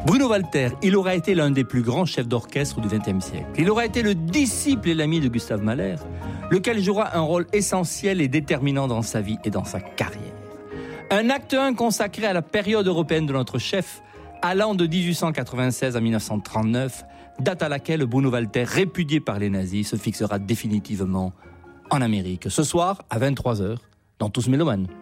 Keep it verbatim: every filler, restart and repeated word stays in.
Bruno Walter, il aura été l'un des plus grands chefs d'orchestre du vingtième siècle. Il aura été le disciple et l'ami de Gustave Mahler, lequel jouera un rôle essentiel et déterminant dans sa vie et dans sa carrière. Un acte un consacré à la période européenne de notre chef, allant de dix-huit cent quatre-vingt-seize à dix-neuf cent trente-neuf, date à laquelle Bruno Walter, répudié par les nazis, se fixera définitivement en Amérique. Ce soir, à vingt-trois heures, dans Tous Mélomanes.